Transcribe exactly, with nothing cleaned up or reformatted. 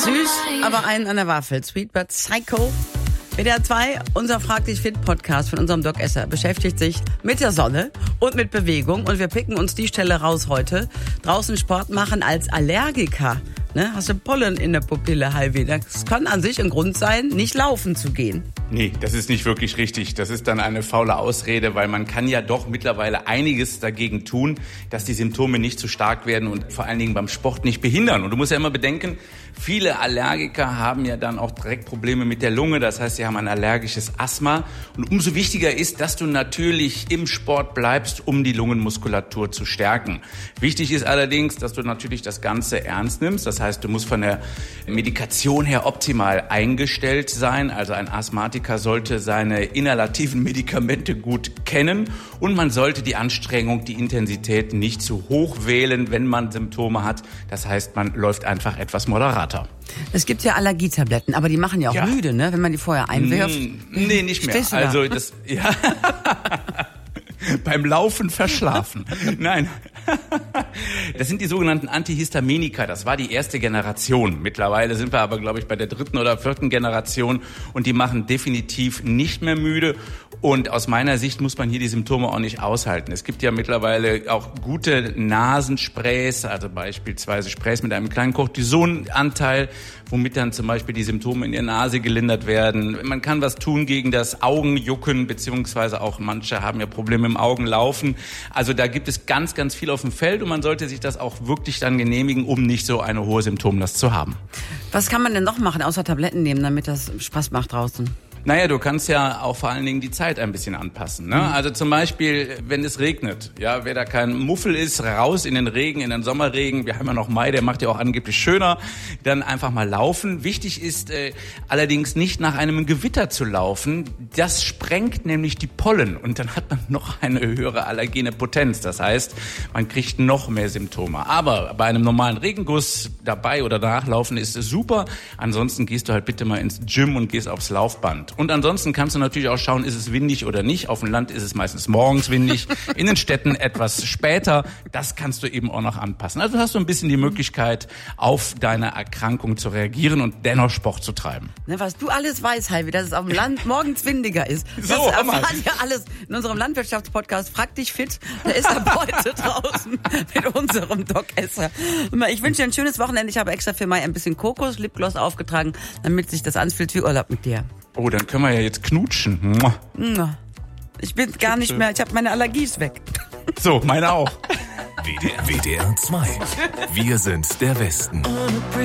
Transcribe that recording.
Süß, aber einen an der Waffel. Sweet but Psycho. W D R zwei, unser Frag dich fit Podcast von unserem Doc Esser, beschäftigt sich mit der Sonne und mit Bewegung. Und wir picken uns die Stelle raus heute. Draußen Sport machen als Allergiker. Ne? Hast du Pollen in der Pupille, Heidi? Das kann an sich ein Grund sein, nicht laufen zu gehen. Nee, das ist nicht wirklich richtig. Das ist dann eine faule Ausrede, weil man kann ja doch mittlerweile einiges dagegen tun, dass die Symptome nicht zu stark werden und vor allen Dingen beim Sport nicht behindern. Und du musst ja immer bedenken, viele Allergiker haben ja dann auch direkt Probleme mit der Lunge. Das heißt, sie haben ein allergisches Asthma. Und umso wichtiger ist, dass du natürlich im Sport bleibst, um die Lungenmuskulatur zu stärken. Wichtig ist allerdings, dass du natürlich das Ganze ernst nimmst. Das heißt, du musst von der Medikation her optimal eingestellt sein. Also ein Asthmatiker sollte seine inhalativen Medikamente gut kennen und man sollte die Anstrengung, die Intensität nicht zu hoch wählen, wenn man Symptome hat. Das heißt, man läuft einfach etwas moderater. Es gibt ja Allergietabletten, aber die machen ja auch ja. müde, ne? Wenn man die vorher einwirft. Nee, nicht mehr. Also das ja beim Laufen verschlafen. Nein. Das sind die sogenannten Antihistaminika. Das war die erste Generation. Mittlerweile sind wir aber, glaube ich, bei der dritten oder vierten Generation. Und die machen definitiv nicht mehr müde. Und aus meiner Sicht muss man hier die Symptome auch nicht aushalten. Es gibt ja mittlerweile auch gute Nasensprays, also beispielsweise Sprays mit einem kleinen Cortisonanteil, womit dann zum Beispiel die Symptome in der Nase gelindert werden. Man kann was tun gegen das Augenjucken, beziehungsweise auch manche haben ja Probleme im Augenlaufen. Also da gibt es ganz, ganz viel auf dem Feld und man sollte sich das auch wirklich dann genehmigen, um nicht so eine hohe Symptomlast zu haben. Was kann man denn noch machen, außer Tabletten nehmen, damit das Spaß macht draußen? Naja, du kannst ja auch vor allen Dingen die Zeit ein bisschen anpassen, ne? Also zum Beispiel, wenn es regnet, ja, wer da kein Muffel ist, raus in den Regen, in den Sommerregen. Wir haben ja noch Mai, der macht ja auch angeblich schöner. Dann einfach mal laufen. Wichtig ist äh, allerdings nicht nach einem Gewitter zu laufen. Das sprengt nämlich die Pollen und dann hat man noch eine höhere allergene Potenz. Das heißt, man kriegt noch mehr Symptome. Aber bei einem normalen Regenguss dabei oder danach laufen ist es super. Ansonsten gehst du halt bitte mal ins Gym und gehst aufs Laufband. Und ansonsten kannst du natürlich auch schauen, ist es windig oder nicht. Auf dem Land ist es meistens morgens windig, in den Städten etwas später. Das kannst du eben auch noch anpassen. Also hast du ein bisschen die Möglichkeit, auf deine Erkrankung zu reagieren und dennoch Sport zu treiben. Ne, was du alles weißt, Heidi, dass es auf dem Land morgens windiger ist. Das so, erfahrt ja alles in unserem Landwirtschaftspodcast. Frag dich fit. Da ist er heute draußen mit unserem Doc Esser. Ich wünsche dir ein schönes Wochenende. Ich habe extra für Mai ein bisschen Kokos Lipgloss aufgetragen, damit sich das anfühlt wie Urlaub mit dir. Oh, dann können wir ja jetzt knutschen. Ich bin gar nicht mehr, ich habe meine Allergie ist weg. So, meine auch. W D R zwei. Wir sind der Westen.